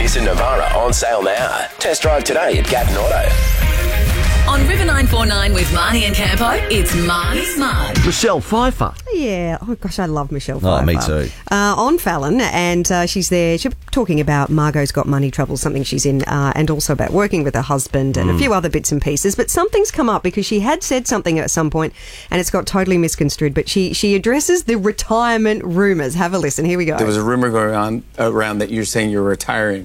Nissan Navara on sale now. Test drive today at Gatton Auto. On River 949 with Marnie and Campo, it's Marnie's Mug. Michelle Pfeiffer. Yeah. Oh, gosh, I love Michelle Pfeiffer. Oh, me too. On Fallon, and she's there. She's talking about Margot's got money trouble, something she's in, and also about working with her husband and a few other bits and pieces. But something's come up because she had said something at some point, and it's got totally misconstrued. But she addresses the retirement rumours. Have a listen. Here we go. There was a rumour going on around that you're saying you're retiring.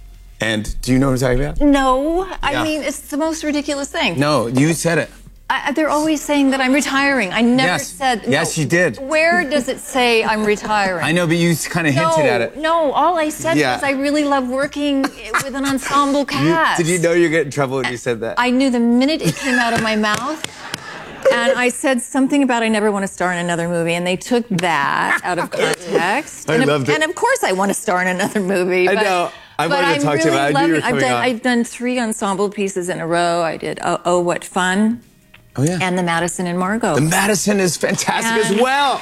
And do you know what I'm talking about? No. I mean, it's the most ridiculous thing. No, you said it. They're always saying that I'm retiring. I never said... Yes, you did. Where does it say I'm retiring? I know, but you kind of hinted at it. No, all I said was I really love working with an ensemble cast. Did you know you'd get in trouble when you said that? I knew the minute it came out of my mouth. And I said something about I never want to star in another movie, and they took that out of context. I loved it. And of course I want to star in another movie. I know. I wanted to talk to you about it. I knew you were coming on. I've done 3 ensemble pieces in a row. I did Oh, What Fun. Oh, yeah. And The Madison and Margot. The Madison is fantastic as well.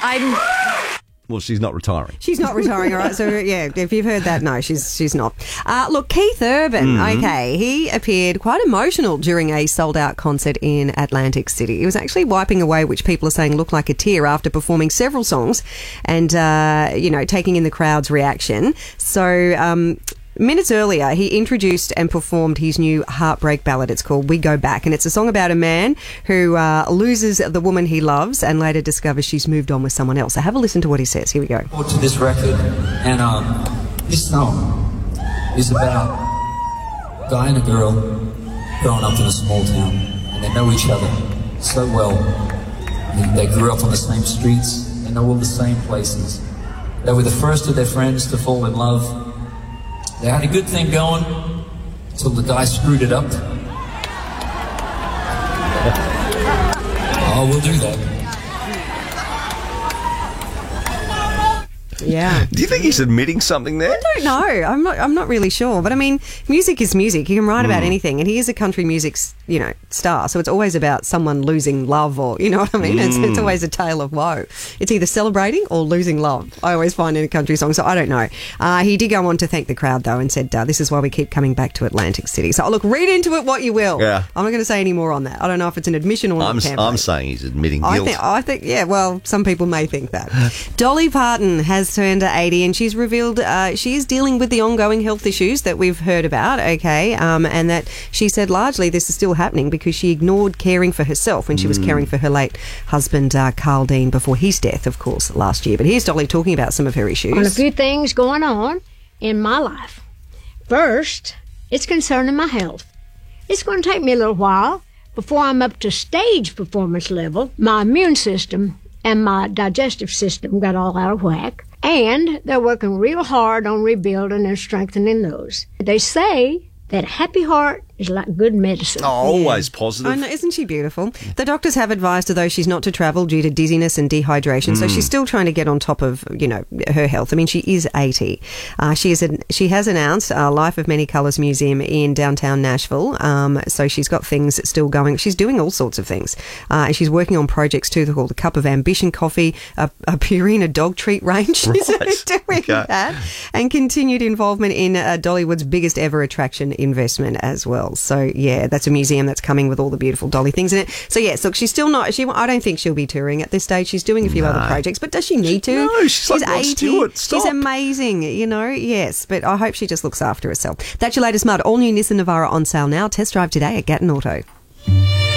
Well, she's not retiring. She's not retiring, all right? So, yeah, if you've heard that, no, she's not. Look, Keith Urban, okay, he appeared quite emotional during a sold-out concert in Atlantic City. He was actually wiping away, which people are saying looked like a tear after performing several songs and, taking in the crowd's reaction. So, minutes earlier, he introduced and performed his new heartbreak ballad. It's called We Go Back, and it's a song about a man who loses the woman he loves and later discovers she's moved on with someone else. So have a listen to what he says. Here we go. To this record, and this song is about a guy and a girl growing up in a small town, and they know each other so well. They grew up on the same streets, they know all the same places. They were the first of their friends to fall in love. They had a good thing going until the guy screwed it up. Oh, we'll do that. Yeah. Do you think he's admitting something there? I don't know. I'm not really sure. But I mean, music is music. You can write about anything. And he is a country music, star. So it's always about someone losing love or, you know what I mean? It's always a tale of woe. It's either celebrating or losing love, I always find in a country song. So I don't know. He did go on to thank the crowd, though, and said, this is why we keep coming back to Atlantic City. So, look, read into it what you will. Yeah. I'm not going to say any more on that. I don't know if it's an admission or not. I'm saying he's admitting guilt. I think, yeah, well, some people may think that. Dolly Parton has turned 80 and she's revealed she is dealing with the ongoing health issues that we've heard about, and that she said largely this is still happening because she ignored caring for herself when she was caring for her late husband, Carl Dean, before his death, of course, last year. But here's Dolly talking about some of her issues. On a few things going on in my life. First, it's concerning my health. It's going to take me a little while before I'm up to stage performance level. My immune system and my digestive system got all out of whack. And they're working real hard on rebuilding and strengthening those. They say that a happy heart is like good medicine. Oh, always positive. Oh, no, isn't she beautiful? The doctors have advised her, though, she's not to travel due to dizziness and dehydration. So she's still trying to get on top of, her health. I mean, she is 80. She has announced Life of Many Colours Museum in downtown Nashville. So she's got things still going. She's doing all sorts of things. And she's working on projects, too, called the Cup of Ambition Coffee, a Purina dog treat range. She's doing that. And continued involvement in Dollywood's biggest ever attraction investment as well. So, yeah, that's a museum that's coming with all the beautiful Dolly things in it. So, yes, look, she's still not... I don't think she'll be touring at this stage. She's doing a few other projects, but does she need to? No, she's like Rod 80. Stewart. Stop. She's amazing, yes, but I hope she just looks after herself. That's your latest mud. All new Nissan Navara on sale now. Test drive today at Gatton Auto.